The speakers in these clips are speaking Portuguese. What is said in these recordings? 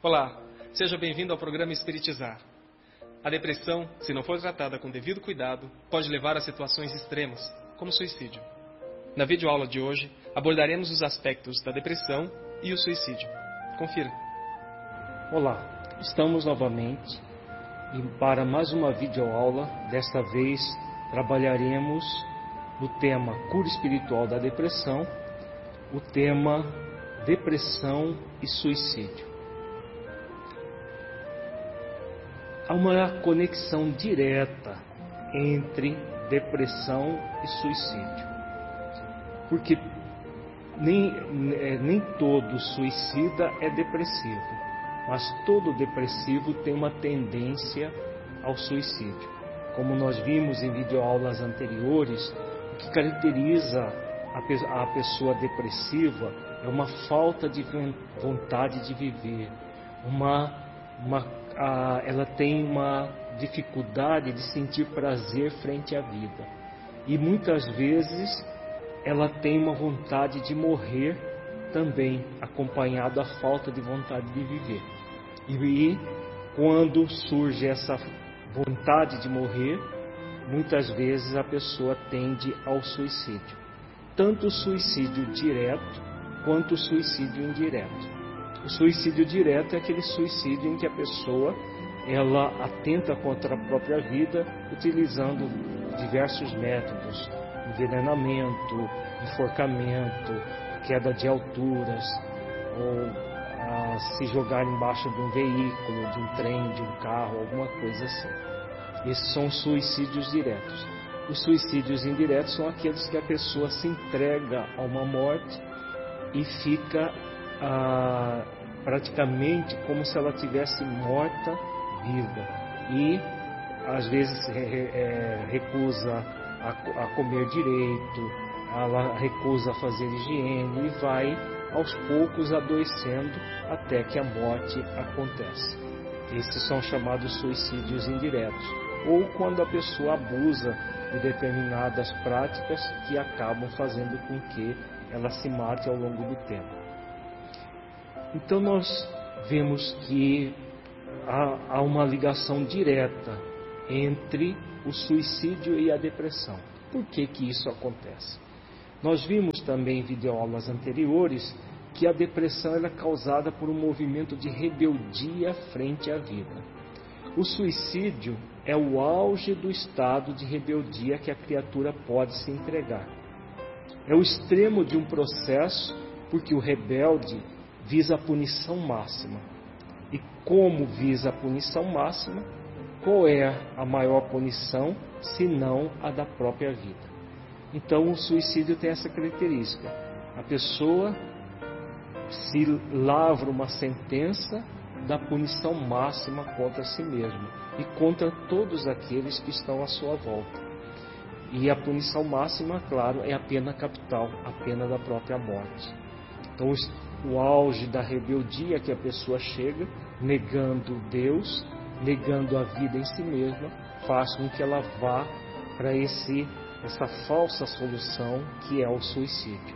Olá, seja bem-vindo ao programa Espiritizar. A depressão, se não for tratada com devido cuidado, pode levar a situações extremas, como suicídio. Na videoaula de hoje, abordaremos os aspectos da depressão e o suicídio. Confira. Olá, estamos novamente e para mais uma videoaula. Desta vez trabalharemos no tema cura espiritual da depressão, o tema depressão e suicídio. Há uma conexão direta entre depressão e suicídio, porque nem todo suicida é depressivo, mas todo depressivo tem uma tendência ao suicídio. Como nós vimos em videoaulas anteriores, o que caracteriza a pessoa depressiva é uma falta de vontade de viver, ela tem uma dificuldade de sentir prazer frente à vida. E muitas vezes ela tem uma vontade de morrer também, acompanhado da falta de vontade de viver. E quando surge essa vontade de morrer, muitas vezes a pessoa tende ao suicídio. Tanto o suicídio direto quanto o suicídio indireto. O suicídio direto é aquele suicídio em que a pessoa ela atenta contra a própria vida utilizando diversos métodos: envenenamento, enforcamento, queda de alturas, ou se jogar embaixo de um veículo, de um trem, de um carro, alguma coisa assim. Esses são os suicídios diretos. Os suicídios indiretos são aqueles que a pessoa se entrega a uma morte e fica praticamente como se ela tivesse morta viva, e às vezes recusa a comer direito, ela recusa a fazer higiene e vai aos poucos adoecendo até que a morte acontece. Esses são chamados suicídios indiretos, ou quando a pessoa abusa de determinadas práticas que acabam fazendo com que ela se mate ao longo do tempo. Então nós vemos que há uma ligação direta entre o suicídio e a depressão. Por que isso acontece? Nós vimos também em videoaulas anteriores que a depressão é causada por um movimento de rebeldia frente à vida. O suicídio é o auge do estado de rebeldia que a criatura pode se entregar. É o extremo de um processo, porque o rebelde visa a punição máxima. E como visa a punição máxima, qual é a maior punição, senão a da própria vida? Então o suicídio tem essa característica. A pessoa se lavra uma sentença da punição máxima contra si mesma e contra todos aqueles que estão à sua volta. E a punição máxima, claro, é a pena capital, a pena da própria morte. Então o auge da rebeldia que a pessoa chega, negando Deus, negando a vida em si mesma, faz com que ela vá para essa falsa solução que é o suicídio.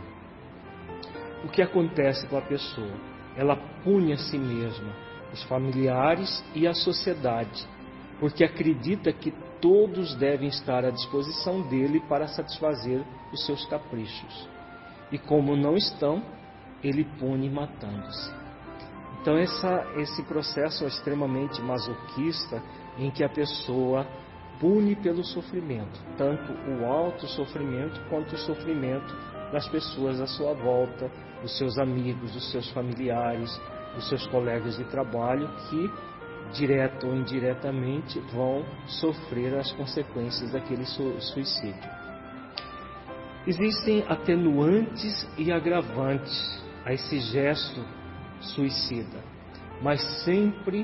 O que acontece com a pessoa? Ela pune a si mesma, os familiares e a sociedade, porque acredita que todos devem estar à disposição dele para satisfazer os seus caprichos. E como não estão, ele pune matando-se. Então esse processo é extremamente masoquista, em que a pessoa pune pelo sofrimento, tanto o alto sofrimento quanto o sofrimento das pessoas à sua volta, dos seus amigos, dos seus familiares, dos seus colegas de trabalho, que direto ou indiretamente vão sofrer as consequências daquele suicídio. Existem atenuantes e agravantes a esse gesto suicida, mas sempre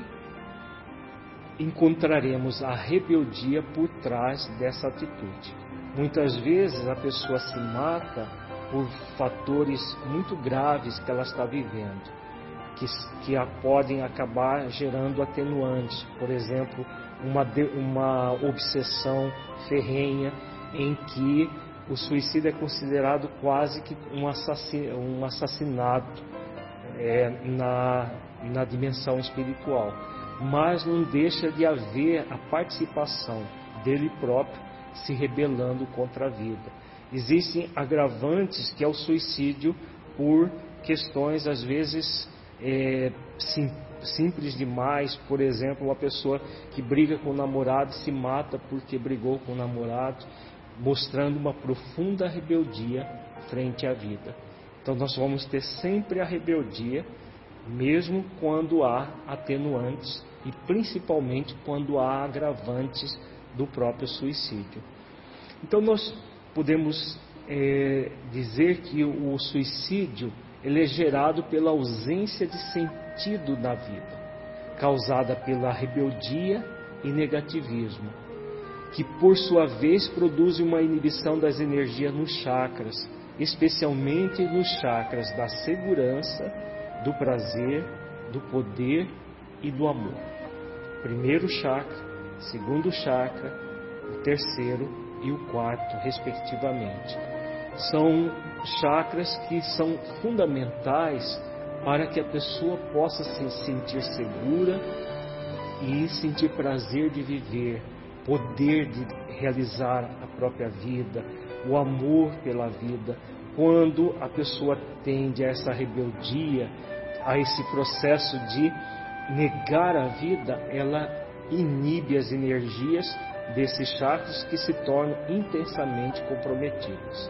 encontraremos a rebeldia por trás dessa atitude. Muitas vezes a pessoa se mata por fatores muito graves que ela está vivendo, que a podem acabar gerando atenuantes. Por exemplo, uma obsessão ferrenha em que o suicídio é considerado quase que um assassinato na dimensão espiritual. Mas não deixa de haver a participação dele próprio se rebelando contra a vida. Existem agravantes que é o suicídio por questões às vezes simples demais. Por exemplo, uma pessoa que briga com o namorado se mata porque brigou com o namorado, mostrando uma profunda rebeldia frente à vida. Então nós vamos ter sempre a rebeldia, mesmo quando há atenuantes e principalmente quando há agravantes do próprio suicídio. Então nós podemos dizer que o suicídio ele é gerado pela ausência de sentido na vida, causada pela rebeldia e negativismo, que por sua vez produz uma inibição das energias nos chakras, especialmente nos chakras da segurança, do prazer, do poder e do amor. Primeiro chakra, segundo chakra, o terceiro e o quarto, respectivamente. São chakras que são fundamentais para que a pessoa possa se sentir segura e sentir prazer de viver, poder de realizar a própria vida, o amor pela vida. Quando a pessoa tende a essa rebeldia, a esse processo de negar a vida, ela inibe as energias desses chakras que se tornam intensamente comprometidos.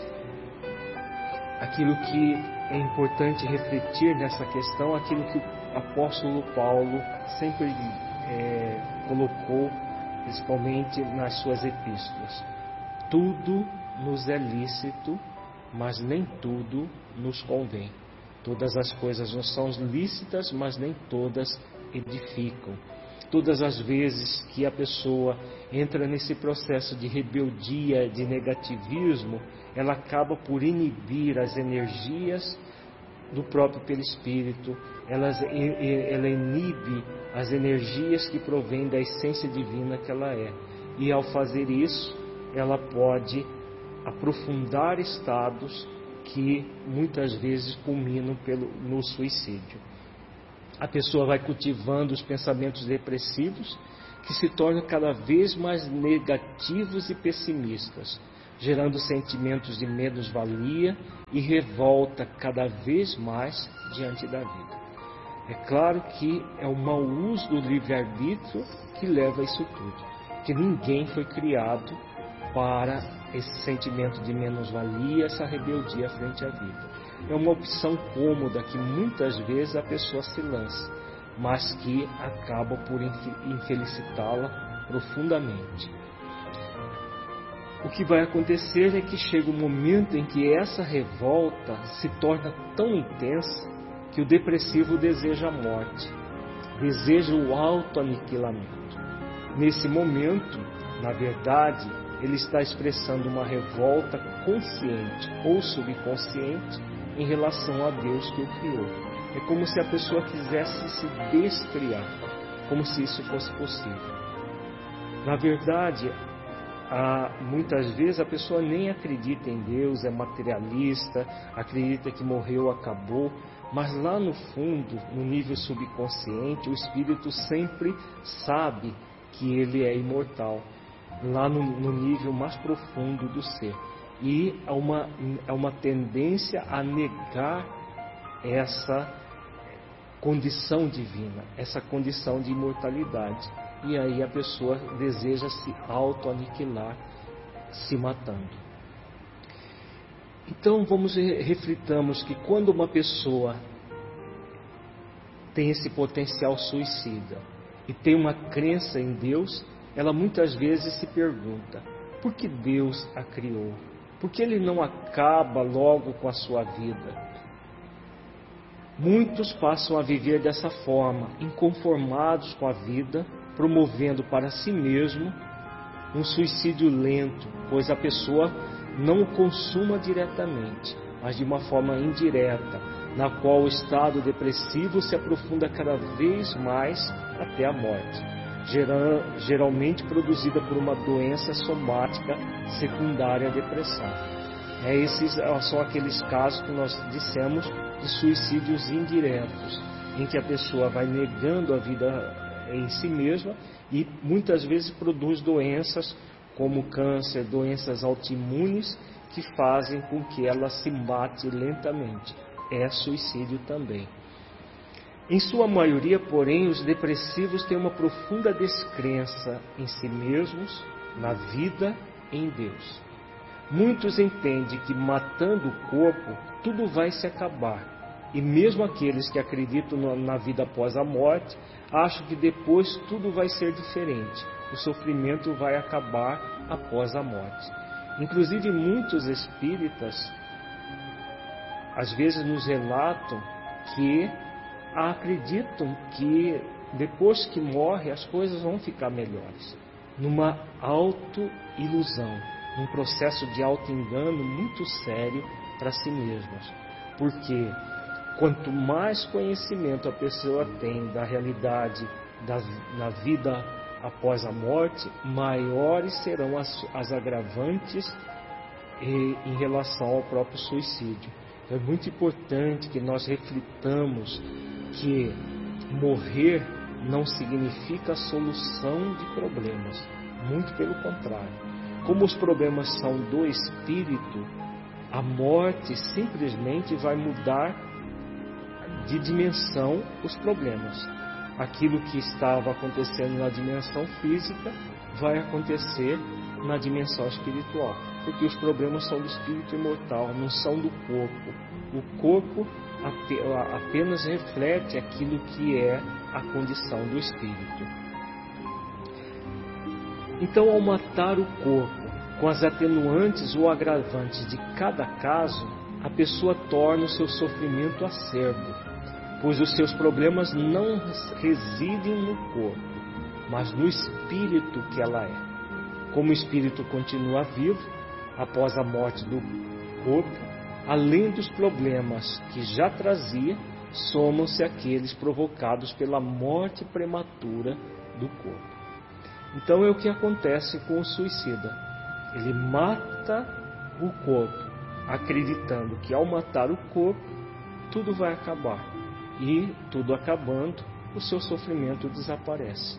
Aquilo que é importante refletir nessa questão, aquilo que o apóstolo Paulo sempre colocou, principalmente nas suas epístolas. Tudo nos é lícito, mas nem tudo nos convém. Todas as coisas não são lícitas, mas nem todas edificam. Todas as vezes que a pessoa entra nesse processo de rebeldia, de negativismo, ela acaba por inibir as energias do próprio perispírito, ela inibe as energias que provêm da essência divina que ela é. E ao fazer isso, ela pode aprofundar estados que muitas vezes culminam no suicídio. A pessoa vai cultivando os pensamentos depressivos, que se tornam cada vez mais negativos e pessimistas, gerando sentimentos de menos-valia e revolta cada vez mais diante da vida. É claro que é o mau uso do livre-arbítrio que leva a isso tudo, que ninguém foi criado para esse sentimento de menos-valia, essa rebeldia frente à vida. É uma opção cômoda que muitas vezes a pessoa se lança, mas que acaba por infelicitá-la profundamente. O que vai acontecer é que chega um momento em que essa revolta se torna tão intensa que o depressivo deseja a morte, deseja o autoaniquilamento. Nesse momento, na verdade, ele está expressando uma revolta consciente ou subconsciente em relação a Deus que o criou. É como se a pessoa quisesse se descriar, como se isso fosse possível. Na verdade, muitas vezes a pessoa nem acredita em Deus, é materialista, acredita que morreu, acabou, mas lá no fundo, no nível subconsciente, o espírito sempre sabe que ele é imortal, lá no nível mais profundo do ser. E há uma tendência a negar essa condição divina, essa condição de imortalidade. E aí a pessoa deseja se auto-aniquilar, se matando. Então reflitamos que quando uma pessoa tem esse potencial suicida e tem uma crença em Deus, ela muitas vezes se pergunta: por que Deus a criou? Por que Ele não acaba logo com a sua vida? Muitos passam a viver dessa forma, inconformados com a vida, promovendo para si mesmo um suicídio lento, pois a pessoa não o consuma diretamente, mas de uma forma indireta, na qual o estado depressivo se aprofunda cada vez mais até a morte, geralmente produzida por uma doença somática secundária à depressão. Esses são aqueles casos que nós dissemos de suicídios indiretos, em que a pessoa vai negando a vida em si mesma e muitas vezes produz doenças como câncer, doenças autoimunes que fazem com que ela se mate lentamente. É suicídio também. Em sua maioria, porém, os depressivos têm uma profunda descrença em si mesmos, na vida e em Deus. Muitos entendem que matando o corpo, tudo vai se acabar. E mesmo aqueles que acreditam na vida após a morte, acham que depois tudo vai ser diferente. O sofrimento vai acabar após a morte. Inclusive, muitos espíritas, às vezes, nos relatam que acreditam que depois que morre as coisas vão ficar melhores. Numa auto-ilusão, num processo de auto-engano muito sério para si mesmas. Porque quanto mais conhecimento a pessoa tem da realidade na vida após a morte, maiores serão as agravantes em relação ao próprio suicídio. É muito importante que nós reflitamos que morrer não significa solução de problemas, muito pelo contrário. Como os problemas são do espírito, a morte simplesmente vai mudar de dimensão os problemas. Aquilo que estava acontecendo na dimensão física vai acontecer na dimensão espiritual, porque os problemas são do espírito imortal, não são do corpo. O corpo apenas reflete aquilo que é a condição do espírito. Então, ao matar o corpo, com as atenuantes ou agravantes de cada caso, a pessoa torna o seu sofrimento acerbo, pois os seus problemas não residem no corpo, mas no espírito que ela é. Como o espírito continua vivo após a morte do corpo, além dos problemas que já trazia, somam-se aqueles provocados pela morte prematura do corpo. Então é o que acontece com o suicida. Ele mata o corpo, acreditando que ao matar o corpo, tudo vai acabar. E, tudo acabando, o seu sofrimento desaparece.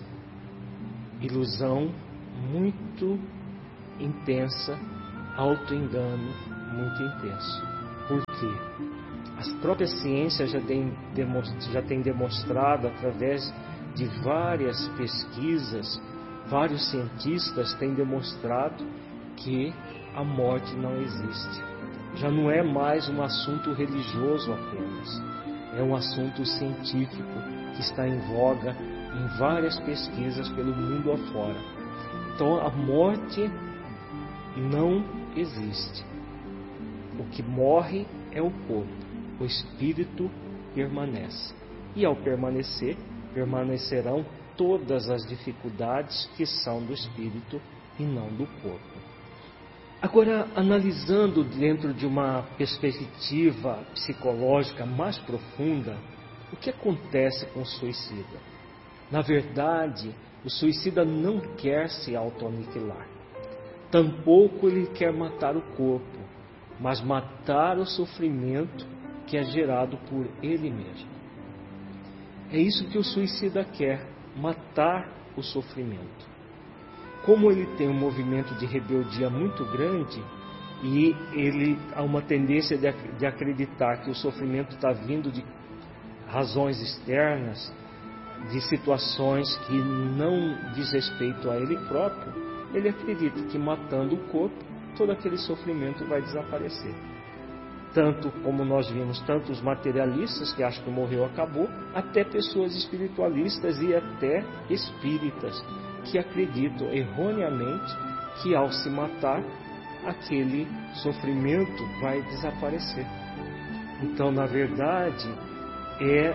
Ilusão muito intensa, auto-engano muito intenso. Por quê? As próprias ciências já têm demonstrado, através de várias pesquisas, vários cientistas têm demonstrado que a morte não existe. Já não é mais um assunto religioso apenas. É um assunto científico que está em voga em várias pesquisas pelo mundo afora. Então a morte não existe. O que morre é o corpo. O espírito permanece. E ao permanecer, permanecerão todas as dificuldades que são do espírito e não do corpo. Agora, analisando dentro de uma perspectiva psicológica mais profunda, o que acontece com o suicida? Na verdade, o suicida não quer se autoaniquilar. Tampouco ele quer matar o corpo, mas matar o sofrimento que é gerado por ele mesmo. É isso que o suicida quer, matar o sofrimento. Como ele tem um movimento de rebeldia muito grande e ele há uma tendência de acreditar que o sofrimento está vindo de razões externas, de situações que não diz respeito a ele próprio, ele acredita que matando o corpo, todo aquele sofrimento vai desaparecer. Tanto como nós vimos, tanto os materialistas que acham que morreu acabou, até pessoas espiritualistas e até espíritas que acreditam erroneamente que ao se matar, aquele sofrimento vai desaparecer. Então, na verdade, é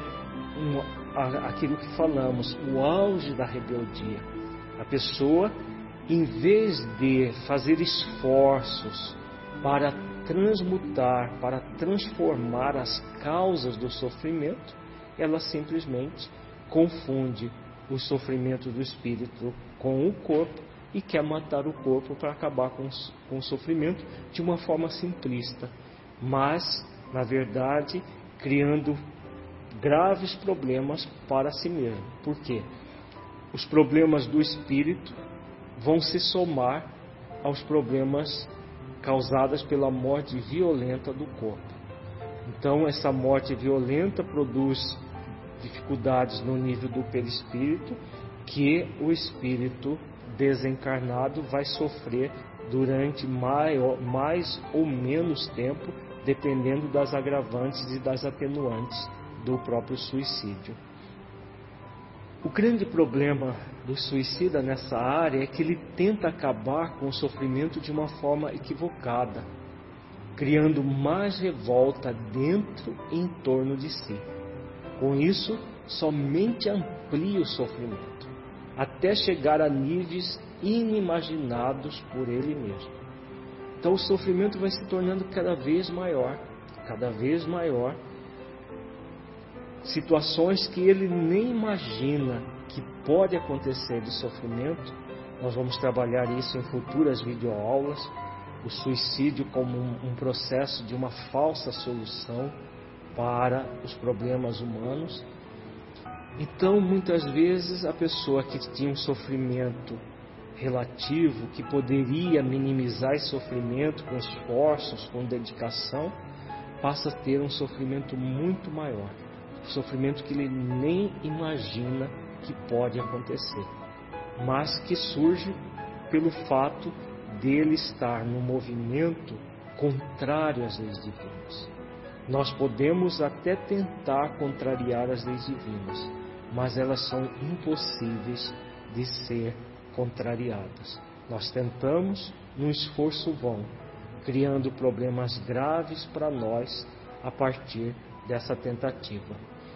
aquilo que falamos, o auge da rebeldia. A pessoa, em vez de fazer esforços para transmutar, para transformar as causas do sofrimento, ela simplesmente confunde o sofrimento do espírito com o corpo e quer matar o corpo para acabar com o sofrimento de uma forma simplista. Mas, na verdade, criando graves problemas para si mesmo. Por quê? Os problemas do espírito vão se somar aos problemas causados pela morte violenta do corpo. Então, essa morte violenta produz dificuldades no nível do perispírito, que o espírito desencarnado vai sofrer durante mais ou menos tempo, dependendo das agravantes e das atenuantes do próprio suicídio. O grande problema do suicida nessa área é que ele tenta acabar com o sofrimento de uma forma equivocada, criando mais revolta dentro e em torno de si. Com isso, somente amplia o sofrimento, até chegar a níveis inimaginados por ele mesmo. Então o sofrimento vai se tornando cada vez maior, situações que ele nem imagina que pode acontecer de sofrimento. Nós vamos trabalhar isso em futuras videoaulas, o suicídio como um processo de uma falsa solução para os problemas humanos. Então, muitas vezes, a pessoa que tinha um sofrimento relativo, que poderia minimizar esse sofrimento com esforços, com dedicação, passa a ter um sofrimento muito maior. Sofrimento que ele nem imagina que pode acontecer, mas que surge pelo fato dele estar no movimento contrário às leis divinas. Nós podemos até tentar contrariar as leis divinas, mas elas são impossíveis de ser contrariadas. Nós tentamos num esforço vão, criando problemas graves para nós a partir dessa tentativa.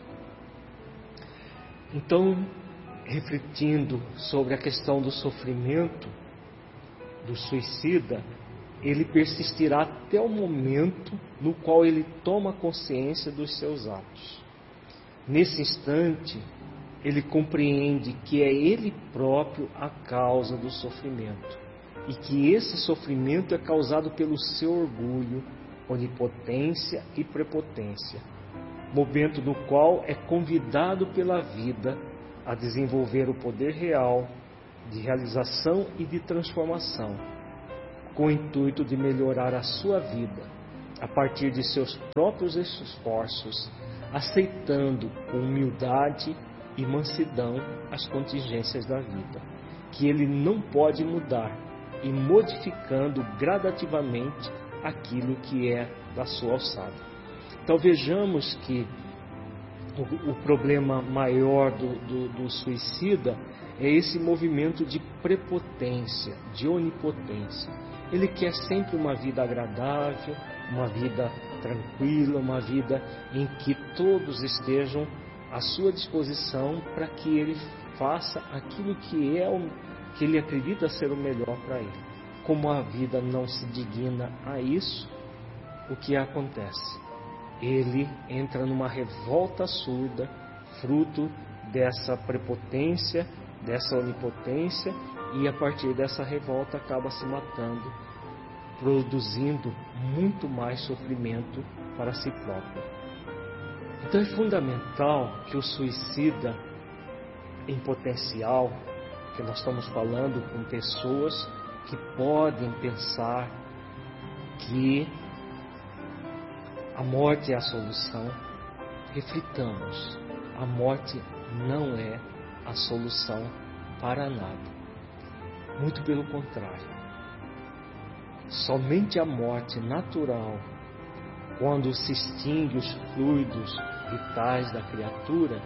Então, refletindo sobre a questão do sofrimento do suicida, ele persistirá até o momento no qual ele toma consciência dos seus atos. Nesse instante, ele compreende que é ele próprio a causa do sofrimento e que esse sofrimento é causado pelo seu orgulho, onipotência e prepotência, momento no qual é convidado pela vida a desenvolver o poder real de realização e de transformação, com o intuito de melhorar a sua vida a partir de seus próprios esforços, aceitando com humildade e mansidão as contingências da vida, que ele não pode mudar, e modificando gradativamente aquilo que é da sua alçada. Então vejamos que o problema maior do suicida é esse movimento de prepotência, de onipotência. Ele quer sempre uma vida agradável, uma vida tranquila, uma vida em que todos estejam à sua disposição para que ele faça aquilo que ele acredita ser o melhor para ele. Como a vida não se digna a isso, o que acontece? Ele entra numa revolta surda, fruto dessa prepotência, dessa onipotência, e a partir dessa revolta acaba se matando, produzindo muito mais sofrimento para si próprio. Então é fundamental que o suicida em potencial, que nós estamos falando com pessoas que podem pensar que a morte é a solução, reflitamos, a morte não é a solução para nada. Muito pelo contrário. Somente a morte natural, quando se extingue os fluidos vitais da criatura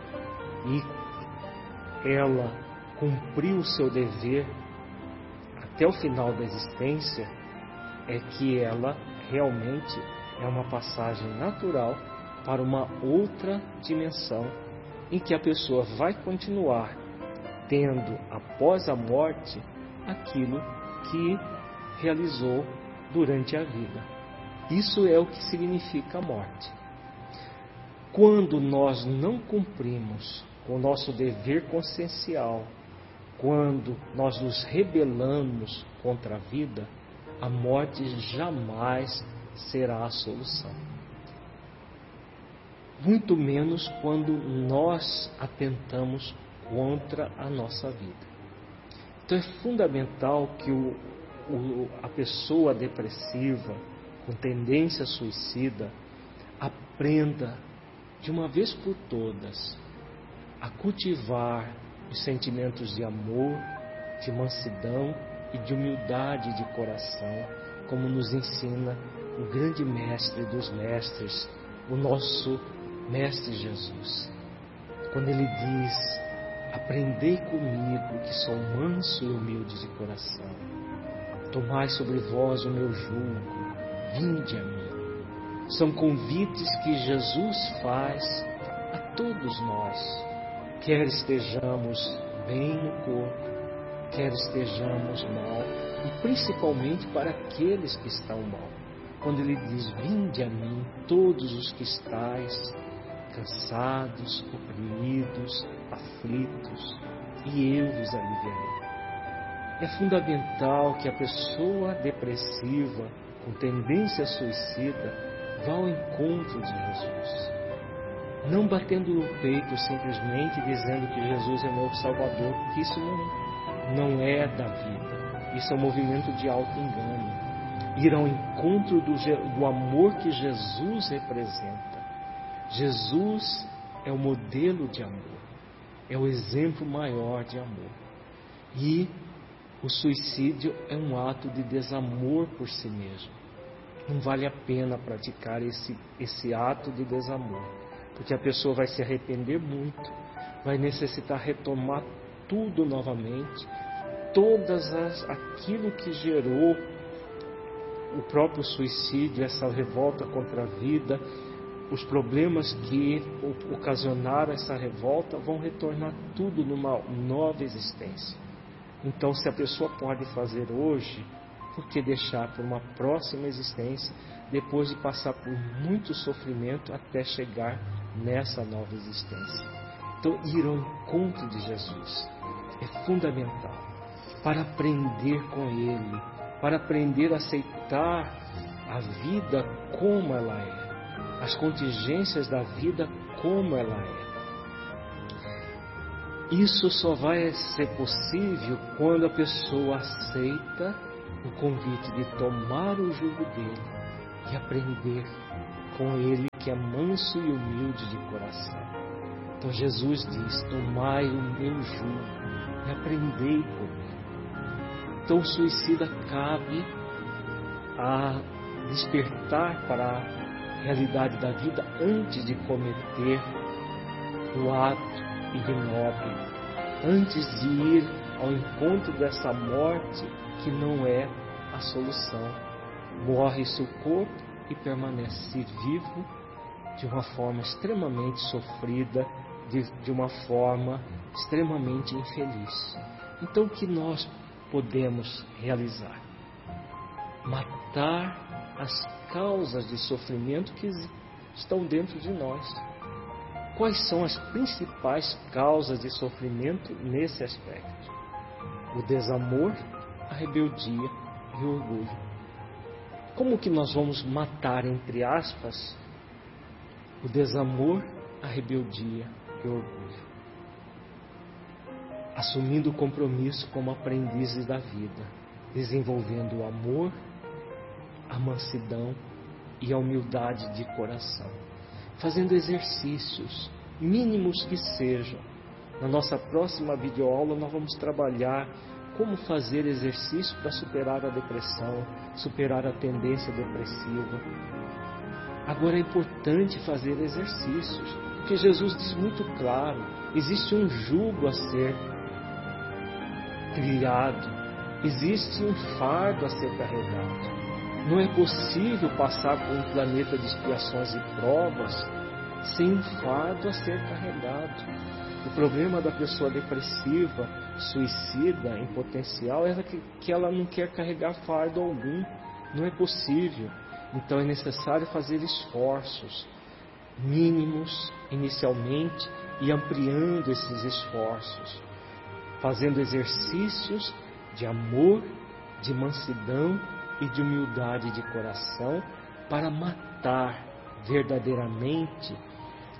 e ela cumpriu o seu dever até o final da existência, é que ela realmente é uma passagem natural para uma outra dimensão em que a pessoa vai continuar tendo, após a morte, aquilo que realizou durante a vida. Isso é o que significa a morte. Quando nós não cumprimos o nosso dever consciencial, quando nós nos rebelamos contra a vida, a morte jamais será a solução. muito menos quando nós atentamos contra a nossa vida. Então é fundamental que a pessoa depressiva, com tendência suicida, aprenda de uma vez por todas a cultivar os sentimentos de amor, de mansidão e de humildade de coração, como nos ensina o grande mestre dos mestres, o nosso Mestre Jesus. Quando ele diz: aprendei comigo, que sou manso e humilde de coração. Tomai sobre vós o meu jugo, vinde a mim. São convites que Jesus faz a todos nós, quer estejamos bem no corpo, quer estejamos mal, e principalmente para aqueles que estão mal. Quando ele diz: vinde a mim, todos os que estáis cansados, oprimidos, aflitos, e eu vos aliviarei. É fundamental que a pessoa depressiva, com tendência suicida, vá ao encontro de Jesus. Não batendo no peito simplesmente dizendo que Jesus é meu Salvador, porque isso não é da vida. Isso é um movimento de auto-engano. Ir ao encontro do amor que Jesus representa. Jesus é o modelo de amor, é o exemplo maior de amor. E o suicídio é um ato de desamor por si mesmo. Não vale a pena praticar esse ato de desamor, porque a pessoa vai se arrepender muito, vai necessitar retomar tudo novamente, aquilo que gerou o próprio suicídio, essa revolta contra a vida, os problemas que ocasionaram essa revolta vão retornar tudo numa nova existência. Então, se a pessoa pode fazer hoje, por que deixar por uma próxima existência, depois de passar por muito sofrimento até chegar nessa nova existência? Então, ir ao encontro de Jesus é fundamental para aprender com Ele, para aprender a aceitar a vida como ela é, as contingências da vida como ela é. Isso só vai ser possível quando a pessoa aceita o convite de tomar o jugo dele e aprender com ele, que é manso e humilde de coração. Então Jesus diz: tomai o meu jugo e aprendei comigo. Então o suicida cabe a despertar para a realidade da vida antes de cometer o ato ignóbil, antes de ir ao encontro dessa morte que não é a solução. Morre-se o corpo e permanece vivo de uma forma extremamente sofrida, de uma forma extremamente infeliz. Então o que nós podemos realizar? Matar as causas de sofrimento que estão dentro de nós. Quais são as principais causas de sofrimento nesse aspecto? O desamor, a rebeldia e o orgulho. Como que nós vamos matar, entre aspas, o desamor, a rebeldia e o orgulho? Assumindo o compromisso como aprendizes da vida, desenvolvendo o amor, a mansidão e a humildade de coração, fazendo exercícios, mínimos que sejam. Na nossa próxima videoaula nós vamos trabalhar como fazer exercício para superar a depressão, superar a tendência depressiva. Agora é importante fazer exercícios, porque Jesus diz muito claro, existe um jugo a ser trilhado, existe um fardo a ser carregado. Não é possível passar por um planeta de expiações e provas sem um fardo a ser carregado. O problema da pessoa depressiva, suicida, em potencial, é que ela não quer carregar fardo algum. Não é possível. Então é necessário fazer esforços mínimos inicialmente e ampliando esses esforços, fazendo exercícios de amor, de mansidão e de humildade de coração, para matar verdadeiramente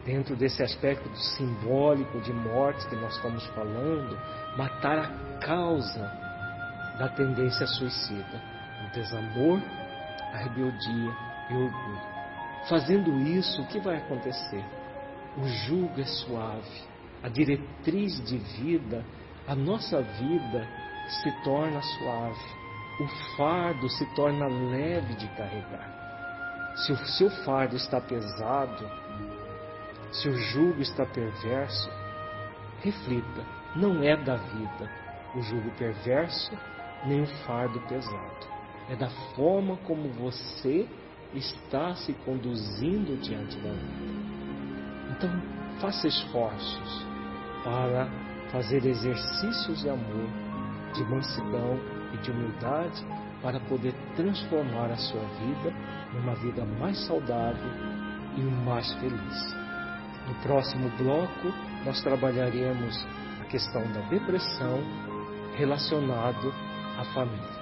dentro desse aspecto simbólico de morte que nós estamos falando, matar a causa da tendência suicida, o desamor, a rebeldia e o orgulho. Fazendo isso, o que vai acontecer? O jugo é suave, a diretriz de vida, a nossa vida se torna suave, o fardo se torna leve de carregar. Se o seu fardo está pesado, se o jugo está perverso, reflita, não é da vida o jugo perverso, nem o fardo pesado. É da forma como você está se conduzindo diante da vida. Então, faça esforços para fazer exercícios de amor, de mansidão e de humildade, para poder transformar a sua vida numa vida mais saudável e mais feliz. No próximo bloco, nós trabalharemos a questão da depressão relacionado à família.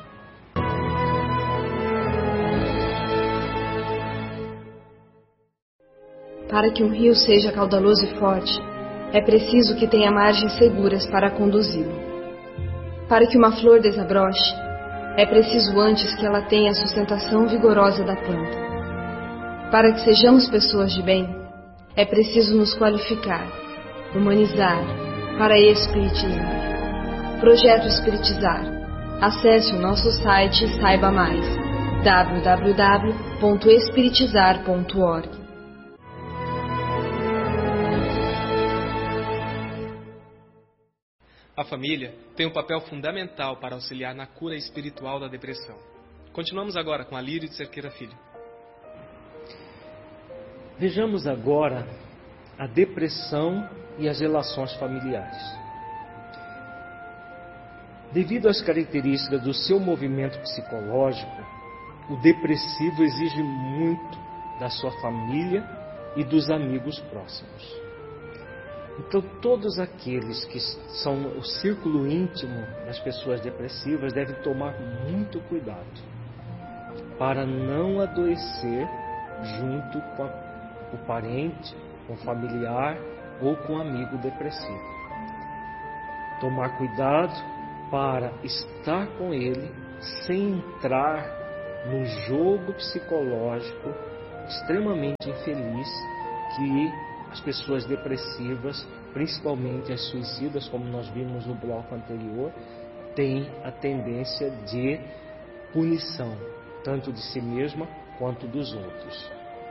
Para que um rio seja caudaloso e forte, é preciso que tenha margens seguras para conduzi-lo. Para que uma flor desabroche, é preciso antes que ela tenha a sustentação vigorosa da planta. Para que sejamos pessoas de bem, é preciso nos qualificar, humanizar, para espiritizar. Projeto Espiritizar. Acesse o nosso site e saiba mais. www.espiritizar.org. A família tem um papel fundamental para auxiliar na cura espiritual da depressão. Continuamos agora com a Lírio de Cerqueira Filho. Vejamos agora a depressão e as relações familiares. Devido às características do seu movimento psicológico, o depressivo exige muito da sua família e dos amigos próximos. Então, todos aqueles que são o círculo íntimo das pessoas depressivas devem tomar muito cuidado para não adoecer junto com o parente, com o familiar ou com o amigo depressivo. Tomar cuidado para estar com ele sem entrar no jogo psicológico extremamente infeliz que as pessoas depressivas, principalmente as suicidas, como nós vimos no bloco anterior, têm a tendência de punição, tanto de si mesma quanto dos outros.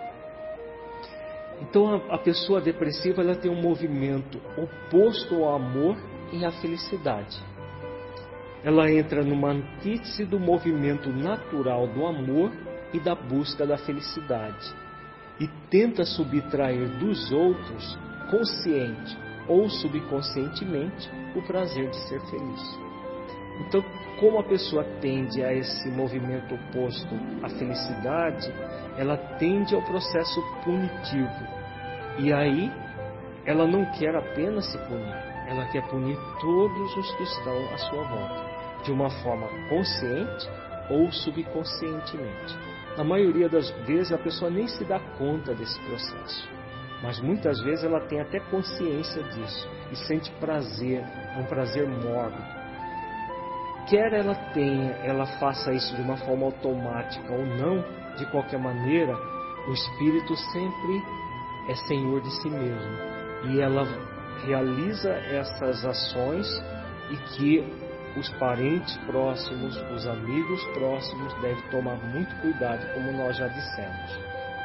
Então a pessoa depressiva ela tem um movimento oposto ao amor e à felicidade. Ela entra numa antítese do movimento natural do amor e da busca da felicidade. E tenta subtrair dos outros, consciente ou subconscientemente, o prazer de ser feliz. Então, como a pessoa tende a esse movimento oposto à felicidade, ela tende ao processo punitivo. E aí, ela não quer apenas se punir, ela quer punir todos os que estão à sua volta, de uma forma consciente ou subconscientemente. Na maioria das vezes a pessoa nem se dá conta desse processo, mas muitas vezes ela tem até consciência disso e sente prazer, um prazer mórbido. Quer ela faça isso de uma forma automática ou não, de qualquer maneira, o espírito sempre é senhor de si mesmo e ela realiza essas ações e que os parentes próximos, os amigos próximos devem tomar muito cuidado, como nós já dissemos.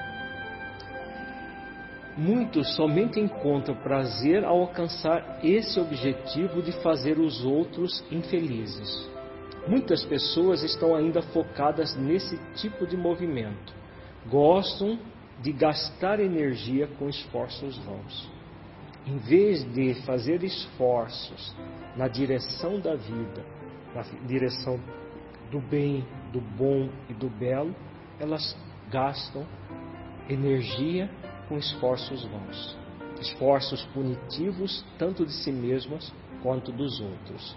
Muitos somente encontram prazer ao alcançar esse objetivo de fazer os outros infelizes. Muitas pessoas estão ainda focadas nesse tipo de movimento. Gostam de gastar energia com esforços vãos. Em vez de fazer esforços na direção da vida, na direção do bem, do bom e do belo, elas gastam energia com esforços vãos, esforços punitivos tanto de si mesmas quanto dos outros.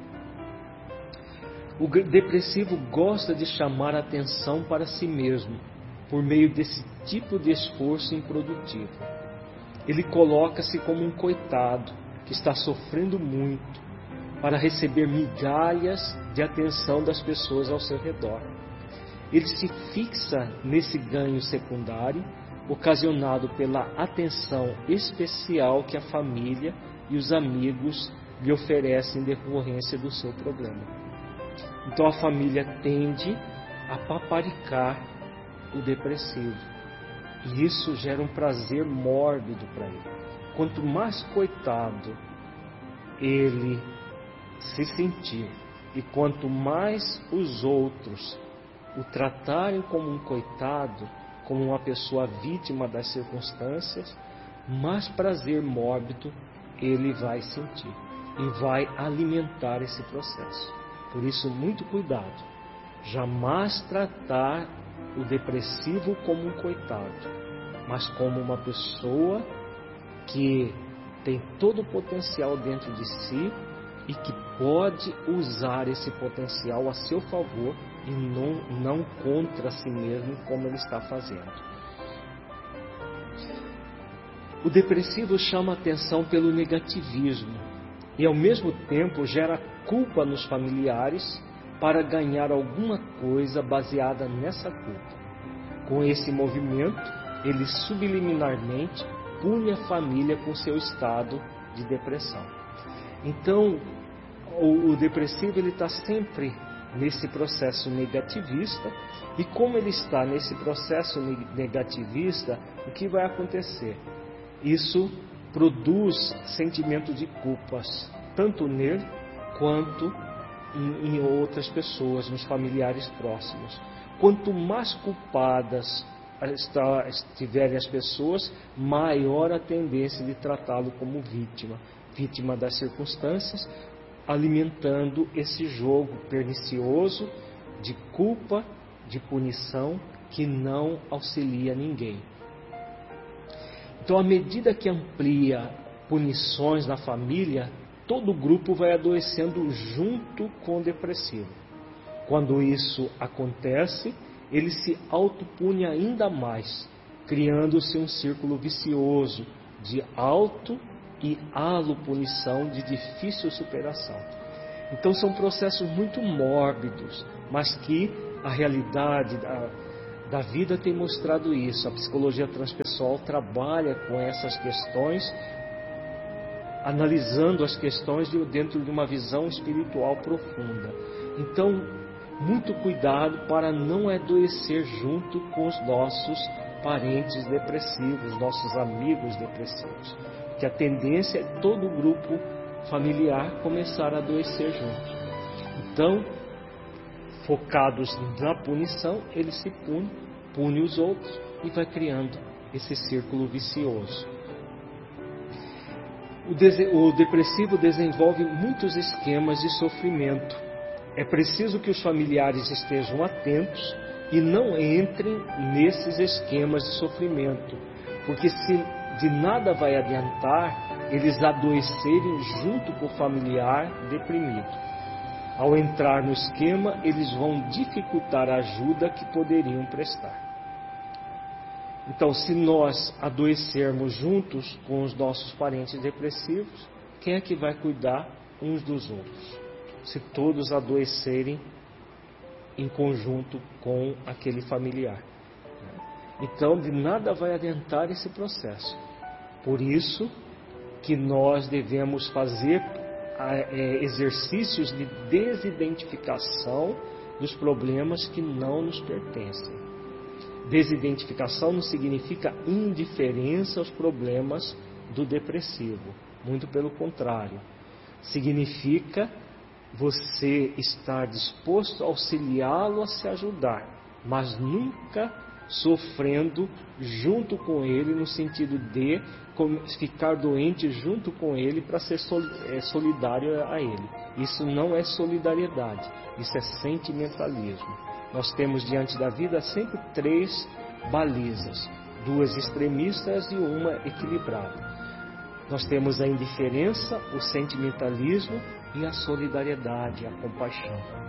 O depressivo gosta de chamar a atenção para si mesmo por meio desse tipo de esforço improdutivo. ele coloca-se como um coitado que está sofrendo muito para receber migalhas de atenção das pessoas ao seu redor. Ele se fixa nesse ganho secundário, ocasionado pela atenção especial que a família e os amigos lhe oferecem em decorrência do seu problema. Então a família tende a paparicar o depressivo, e isso gera um prazer mórbido para ele. Quanto mais coitado ele se sentir, e quanto mais os outros o tratarem como um coitado, como uma pessoa vítima das circunstâncias, mais prazer mórbido ele vai sentir e vai alimentar esse processo. Por isso, muito cuidado. Jamais tratar o depressivo como um coitado, mas como uma pessoa que tem todo o potencial dentro de si e que pode usar esse potencial a seu favor e não contra si mesmo, como ele está fazendo. O depressivo chama a atenção pelo negativismo e, ao mesmo tempo, gera culpa nos familiares para ganhar alguma coisa baseada nessa culpa. Com esse movimento, ele subliminarmente pune a família com seu estado de depressão. Então, o depressivo está sempre nesse processo negativista, e como ele está nesse processo negativista, o que vai acontecer? Isso produz sentimento de culpas, tanto nele quanto em outras pessoas, nos familiares próximos. Quanto mais culpadas estiverem as pessoas, maior a tendência de tratá-lo como vítima das circunstâncias, alimentando esse jogo pernicioso de culpa, de punição, que não auxilia ninguém. Então, à medida que amplia punições na família, todo o grupo vai adoecendo junto com o depressivo. Quando isso acontece, ele se autopune ainda mais, criando-se um círculo vicioso de auto e alopunição de difícil superação. Então são processos muito mórbidos, mas que a realidade da vida tem mostrado isso. A psicologia transpessoal trabalha com essas questões, analisando as questões dentro de uma visão espiritual profunda. Então, muito cuidado para não adoecer junto com os nossos parentes depressivos, nossos amigos depressivos. Que a tendência é todo o grupo familiar começar a adoecer junto. Então, focados na punição, ele se pune os outros e vai criando esse círculo vicioso. O depressivo desenvolve muitos esquemas de sofrimento. É preciso que os familiares estejam atentos e não entrem nesses esquemas de sofrimento, porque se de nada vai adiantar eles adoecerem junto com o familiar deprimido. Ao entrar no esquema, eles vão dificultar a ajuda que poderiam prestar. Então, se nós adoecermos juntos com os nossos parentes depressivos, quem é que vai cuidar uns dos outros? Se todos adoecerem em conjunto com aquele familiar. Então, de nada vai adiantar esse processo. Por isso que nós devemos fazer exercícios de desidentificação dos problemas que não nos pertencem. Desidentificação não significa indiferença aos problemas do depressivo. Muito pelo contrário. Significa você estar disposto a auxiliá-lo a se ajudar, mas nunca sofrendo junto com ele, no sentido de ficar doente junto com ele para ser solidário a ele. Isso não é solidariedade, isso é sentimentalismo. Nós temos diante da vida sempre 3 balizas, 2 extremistas e uma equilibrada. Nós temos a indiferença, o sentimentalismo e a solidariedade, a compaixão.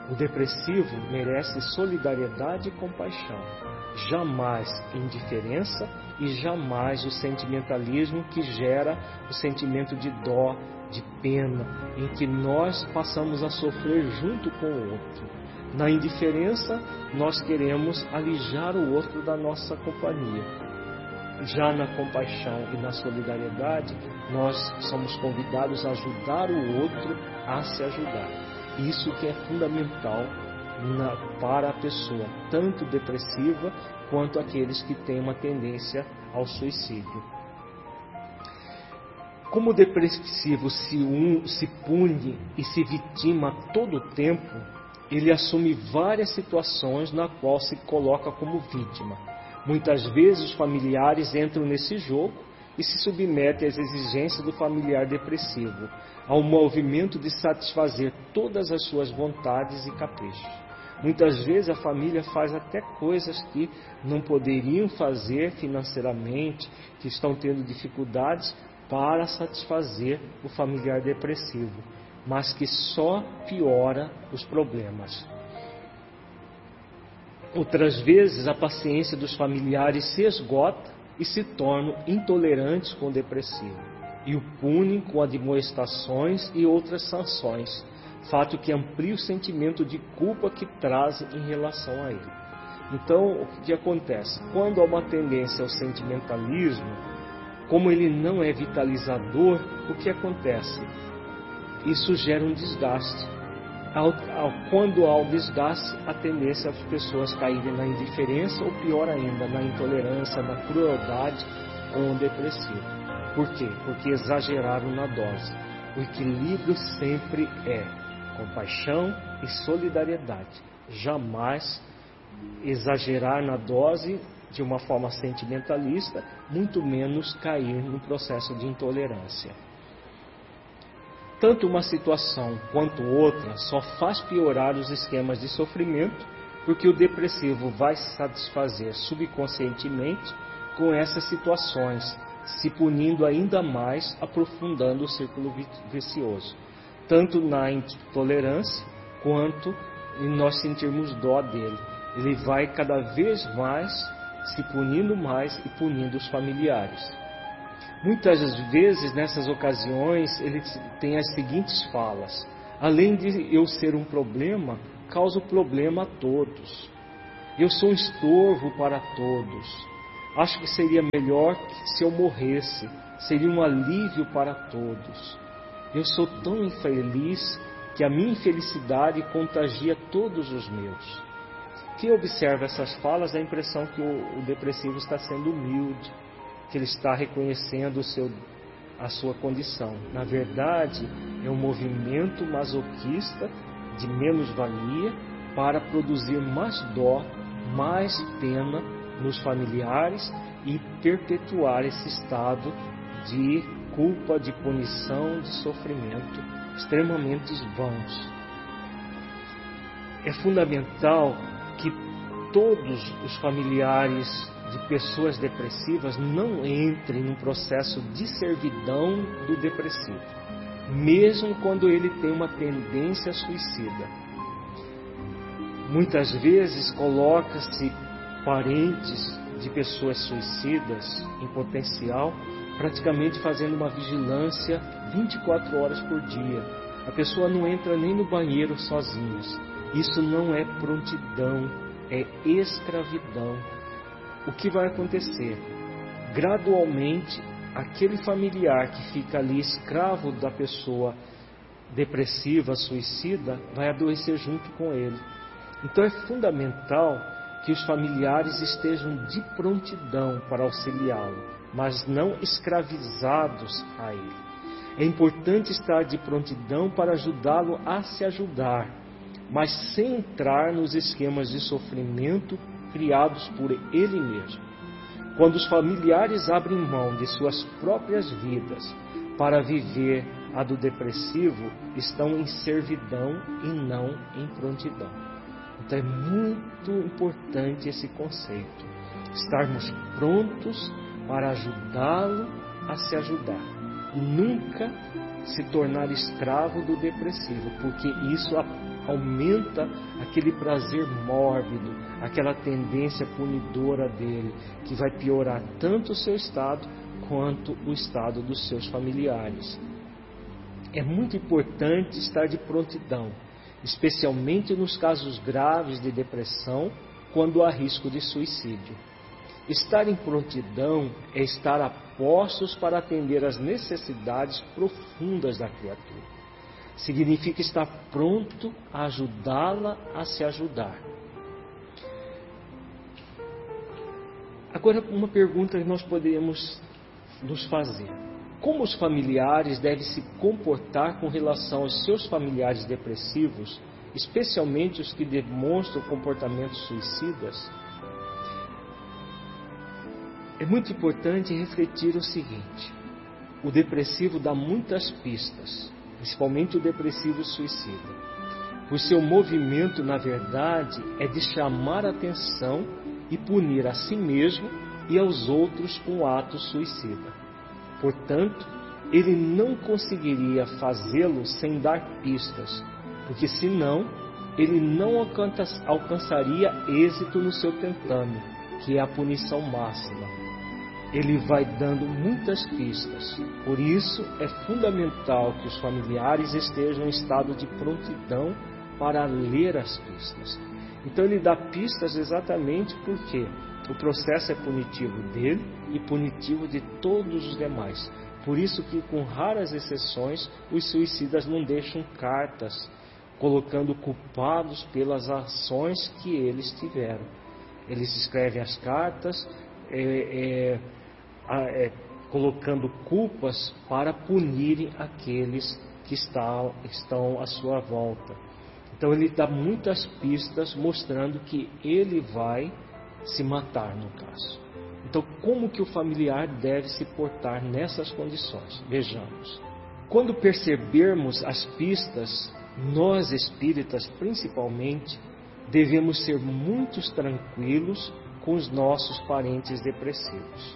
O depressivo merece solidariedade e compaixão, jamais indiferença e jamais o sentimentalismo que gera o sentimento de dó, de pena, em que nós passamos a sofrer junto com o outro. Na indiferença, nós queremos alijar o outro da nossa companhia. Já na compaixão e na solidariedade, nós somos convidados a ajudar o outro a se ajudar. Isso que é fundamental para a pessoa, tanto depressiva quanto aqueles que têm uma tendência ao suicídio. Como o depressivo se pune e se vitima todo o tempo, ele assume várias situações na qual se coloca como vítima. Muitas vezes os familiares entram nesse jogo e se submetem às exigências do familiar depressivo, ao movimento de satisfazer todas as suas vontades e caprichos. Muitas vezes a família faz até coisas que não poderiam fazer financeiramente, que estão tendo dificuldades para satisfazer o familiar depressivo, mas que só piora os problemas. Outras vezes a paciência dos familiares se esgota e se tornam intolerantes com o depressivo e o punem com admoestações e outras sanções, fato que amplia o sentimento de culpa que traz em relação a ele. Então, o que acontece? Quando há uma tendência ao sentimentalismo, como ele não é vitalizador, o que acontece? Isso gera um desgaste. Quando há o desgaste, a tendência é as pessoas caírem na indiferença ou, pior ainda, na intolerância, na crueldade com o depressivo. Por quê? Porque exageraram na dose. O equilíbrio sempre é compaixão e solidariedade. Jamais exagerar na dose de uma forma sentimentalista, muito menos cair no processo de intolerância. Tanto uma situação quanto outra só faz piorar os esquemas de sofrimento, porque o depressivo vai se satisfazer subconscientemente com essas situações, se punindo ainda mais, aprofundando o círculo vicioso, tanto na intolerância quanto em nós sentirmos dó dele. Ele vai cada vez mais se punindo mais e punindo os familiares. Muitas vezes, nessas ocasiões, ele tem as seguintes falas: além de eu ser um problema, causo problema a todos. Eu sou um estorvo para todos. Acho que seria melhor se eu morresse, seria um alívio para todos. Eu sou tão infeliz que a minha infelicidade contagia todos os meus. Quem observa essas falas, dá a impressão que o depressivo está sendo humilde, que ele está reconhecendo a sua condição. Na verdade, é um movimento masoquista de menos-valia para produzir mais dó, mais pena nos familiares e perpetuar esse estado de culpa, de punição, de sofrimento extremamente vãos. É fundamental que todos os familiares de pessoas depressivas não entrem num processo de servidão do depressivo, mesmo quando ele tem uma tendência suicida. Muitas vezes coloca-se parentes de pessoas suicidas em potencial, praticamente fazendo uma vigilância 24 horas por dia. A pessoa não entra nem no banheiro sozinha. Isso não é prontidão, é escravidão. O que vai acontecer? Gradualmente, aquele familiar que fica ali escravo da pessoa depressiva, suicida, vai adoecer junto com ele. Então é fundamental que os familiares estejam de prontidão para auxiliá-lo, mas não escravizados a ele. É importante estar de prontidão para ajudá-lo a se ajudar, mas sem entrar nos esquemas de sofrimento criados por ele mesmo. Quando os familiares abrem mão de suas próprias vidas para viver a do depressivo, estão em servidão e não em prontidão. Então é muito importante esse conceito, estarmos prontos para ajudá-lo a se ajudar e nunca se tornar escravo do depressivo, porque isso aumenta aquele prazer mórbido, aquela tendência punidora dele, que vai piorar tanto o seu estado quanto o estado dos seus familiares. É muito importante estar de prontidão, especialmente nos casos graves de depressão, quando há risco de suicídio. Estar em prontidão é estar a postos para atender às necessidades profundas da criatura. Significa estar pronto a ajudá-la a se ajudar. Agora, uma pergunta que nós podemos nos fazer: como os familiares devem se comportar com relação aos seus familiares depressivos, especialmente os que demonstram comportamentos suicidas? É muito importante refletir o seguinte: o depressivo dá muitas pistas, principalmente o depressivo suicida. O seu movimento, na verdade, é de chamar a atenção e punir a si mesmo e aos outros com o ato suicida. Portanto, ele não conseguiria fazê-lo sem dar pistas, porque senão ele não alcançaria êxito no seu tentame, que é a punição máxima. Ele vai dando muitas pistas. Por isso, é fundamental que os familiares estejam em estado de prontidão para ler as pistas. Então, ele dá pistas exatamente porque o processo é punitivo dele e punitivo de todos os demais. Por isso que, com raras exceções, os suicidas não deixam cartas colocando culpados pelas ações que eles tiveram. Eles escrevem as cartas colocando culpas para punirem aqueles que estão à sua volta. Então ele dá muitas pistas mostrando que ele vai se matar no caso. Então, como que o familiar deve se portar nessas condições? Vejamos. Quando percebermos as pistas, nós espíritas principalmente devemos ser muito tranquilos com os nossos parentes depressivos.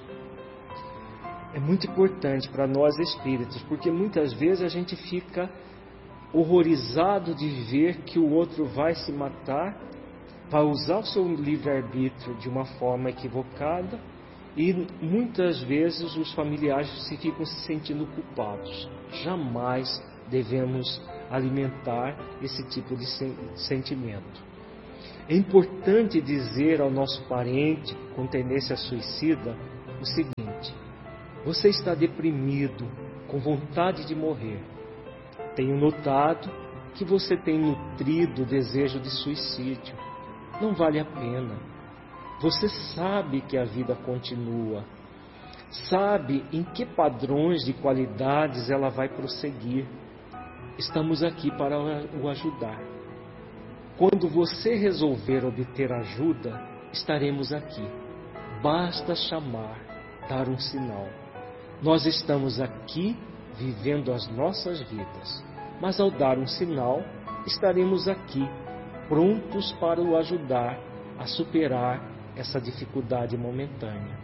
É muito importante para nós espíritas, porque muitas vezes a gente fica horrorizado de ver que o outro vai se matar, vai usar o seu livre-arbítrio de uma forma equivocada, e muitas vezes os familiares ficam se sentindo culpados. Jamais devemos alimentar esse tipo de sentimento. É importante dizer ao nosso parente com tendência suicida o seguinte: você está deprimido, com vontade de morrer. Tenho notado que você tem nutrido o desejo de suicídio. Não vale a pena. Você sabe que a vida continua. Sabe em que padrões de qualidades ela vai prosseguir. Estamos aqui para o ajudar. Quando você resolver obter ajuda, estaremos aqui. Basta chamar, dar um sinal. Nós estamos aqui vivendo as nossas vidas, mas ao dar um sinal, estaremos aqui, prontos para o ajudar a superar essa dificuldade momentânea.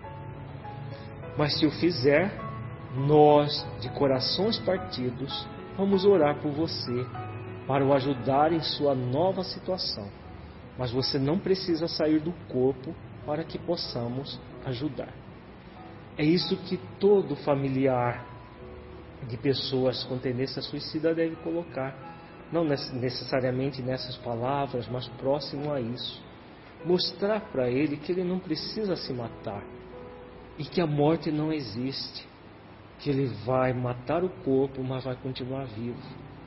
Mas se o fizer, nós, de corações partidos, vamos orar por você, para o ajudar em sua nova situação. Mas você não precisa sair do corpo para que possamos ajudar. É isso que todo familiar de pessoas com tendência suicida deve colocar. Não necessariamente nessas palavras, mas próximo a isso. Mostrar para ele que ele não precisa se matar e que a morte não existe. Que ele vai matar o corpo, mas vai continuar vivo.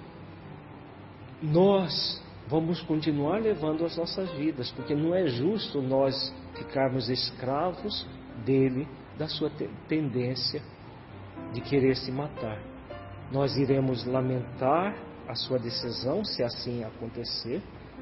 Nós vamos continuar levando as nossas vidas, porque não é justo nós ficarmos escravos dele, da sua tendência de querer se matar. Nós iremos lamentar a sua decisão, se assim acontecer.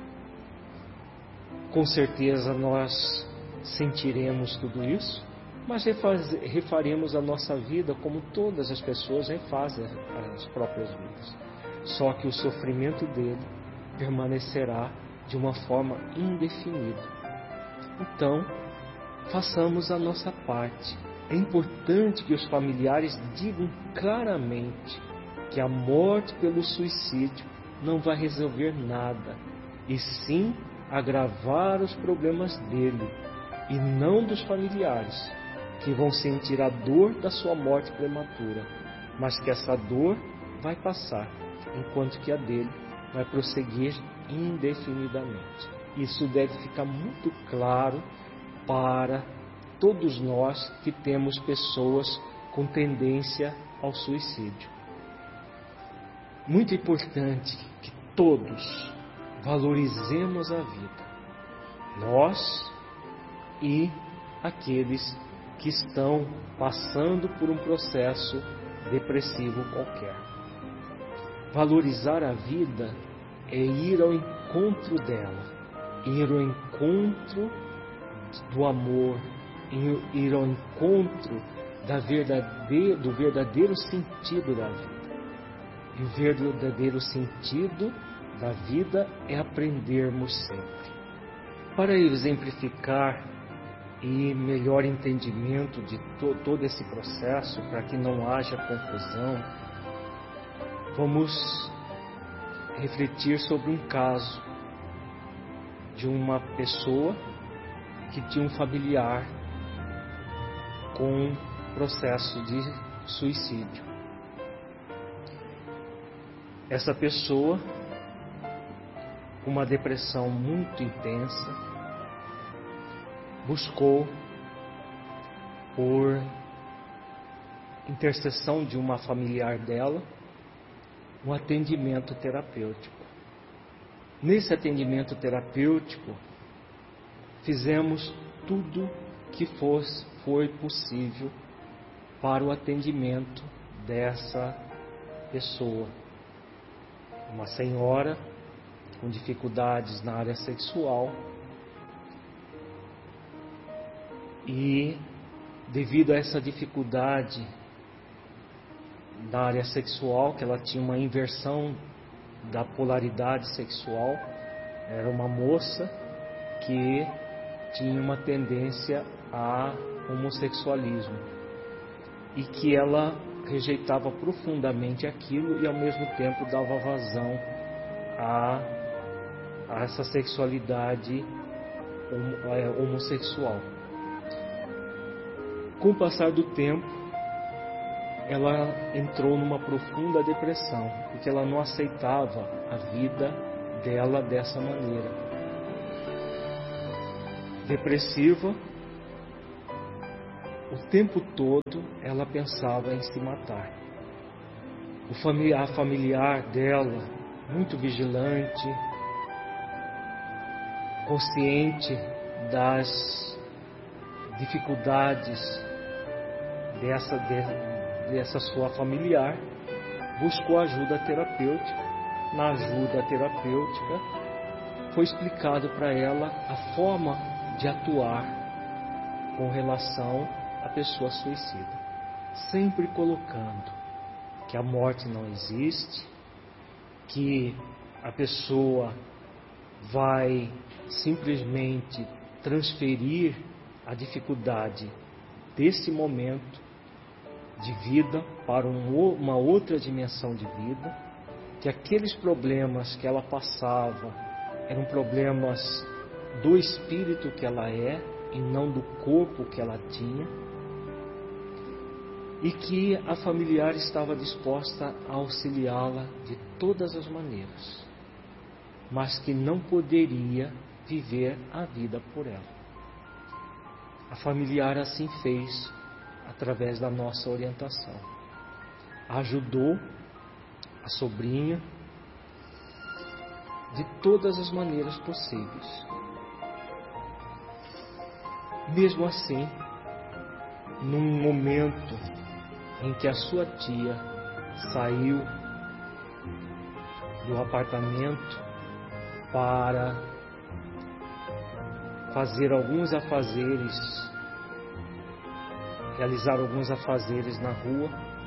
Com certeza nós sentiremos tudo isso, mas refaremos a nossa vida como todas as pessoas refazem as próprias vidas. Só que o sofrimento dele permanecerá de uma forma indefinida. Então, façamos a nossa parte. É importante que os familiares digam claramente que a morte pelo suicídio não vai resolver nada, e sim agravar os problemas dele e não dos familiares, que vão sentir a dor da sua morte prematura, mas que essa dor vai passar, enquanto que a dele vai prosseguir indefinidamente. Isso deve ficar muito claro para todos nós que temos pessoas com tendência ao suicídio. Muito importante que todos valorizemos a vida, nós e aqueles que estão passando por um processo depressivo qualquer. Valorizar a vida é ir ao encontro dela, ir ao encontro do amor, ir ao encontro do verdadeiro sentido da vida. E o verdadeiro sentido da vida é aprendermos sempre. Para exemplificar e melhor entendimento de todo esse processo, para que não haja confusão, vamos refletir sobre um caso de uma pessoa que tinha um familiar com processo de suicídio. Essa pessoa, com uma depressão muito intensa, buscou, por intercessão de uma familiar dela, um atendimento terapêutico. Nesse atendimento terapêutico, fizemos tudo que foi possível para o atendimento dessa pessoa. Uma senhora com dificuldades na área sexual, e devido a essa dificuldade na área sexual, que ela tinha uma inversão da polaridade sexual, era uma moça que tinha uma tendência a homossexualismo e que ela rejeitava profundamente aquilo e ao mesmo tempo dava vazão a essa sexualidade homossexual. Com o passar do tempo, ela entrou numa profunda depressão, porque ela não aceitava a vida dela dessa maneira. Depressiva, o tempo todo ela pensava em se matar. A familiar dela, muito vigilante, consciente das dificuldades dessa sua familiar, buscou ajuda terapêutica. Na ajuda terapêutica foi explicado para ela a forma de atuar com relação à pessoa suicida, sempre colocando que a morte não existe, que a pessoa vai simplesmente transferir a dificuldade desse momento de vida para uma outra dimensão de vida, que aqueles problemas que ela passava eram problemas do espírito que ela é e não do corpo que ela tinha, e que a familiar estava disposta a auxiliá-la de todas as maneiras, mas que não poderia viver a vida por ela. A familiar assim fez através da nossa orientação. Ajudou a sobrinha de todas as maneiras possíveis. Mesmo assim, num momento em que a sua tia saiu do apartamento para fazer alguns afazeres, realizar alguns afazeres na rua,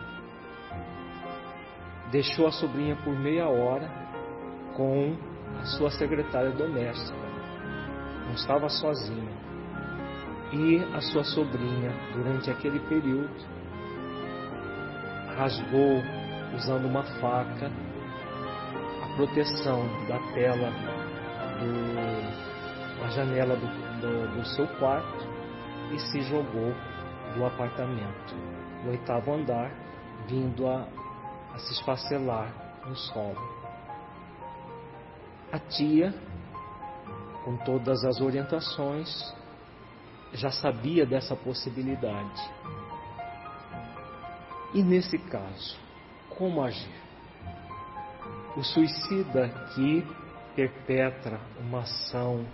deixou a sobrinha por meia hora com a sua secretária doméstica. Não estava sozinha. E a sua sobrinha, durante aquele período, rasgou, usando uma faca, a proteção da tela da janela do seu quarto e se jogou do apartamento, no 8º andar, vindo a se esfacelar no solo. A tia, com todas as orientações, já sabia dessa possibilidade. E nesse caso, como agir? O suicida que perpetra uma ação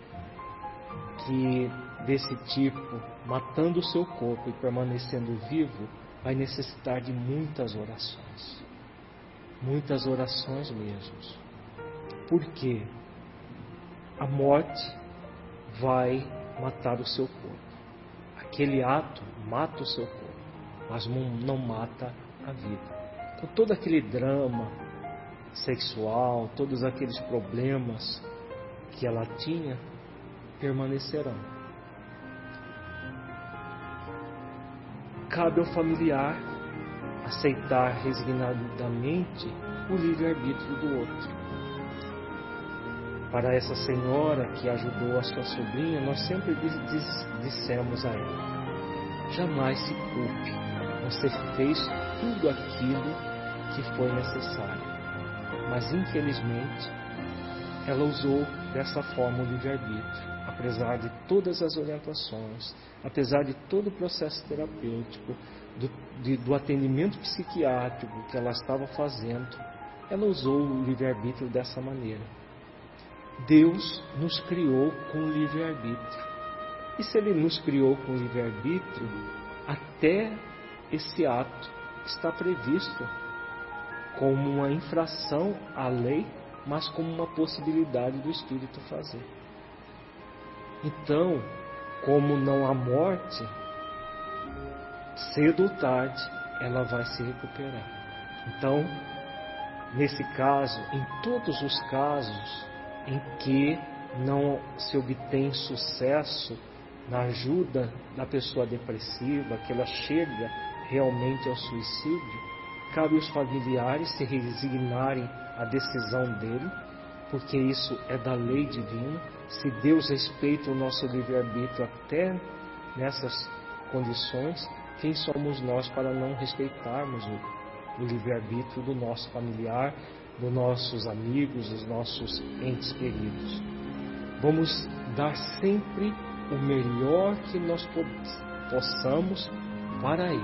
desse tipo, matando o seu corpo e permanecendo vivo, vai necessitar de muitas orações mesmo. Por quê? A morte vai matar o seu corpo. Aquele ato mata o seu corpo, mas não mata a vida. Então todo aquele drama sexual, todos aqueles problemas que ela tinha, permanecerão. Cabe ao familiar aceitar resignadamente o livre-arbítrio do outro. Para essa senhora que ajudou a sua sobrinha, nós sempre dissemos a ela: jamais se culpe, você fez tudo aquilo que foi necessário. Mas infelizmente ela usou dessa forma o livre-arbítrio, apesar de todas as orientações, apesar de todo o processo terapêutico, do atendimento psiquiátrico que ela estava fazendo, ela usou o livre-arbítrio dessa maneira. Deus nos criou com o livre-arbítrio. E se Ele nos criou com o livre-arbítrio, até esse ato está previsto como uma infração à lei, mas como uma possibilidade do Espírito fazer. Então, como não há morte, cedo ou tarde ela vai se recuperar. Então, nesse caso, em todos os casos em que não se obtém sucesso na ajuda da pessoa depressiva, que ela chega realmente ao suicídio, cabe aos familiares se resignarem à decisão dele, porque isso é da lei divina. Se Deus respeita o nosso livre-arbítrio até nessas condições, quem somos nós para não respeitarmos o livre-arbítrio do nosso familiar, dos nossos amigos, dos nossos entes queridos? Vamos dar sempre o melhor que nós possamos para ele.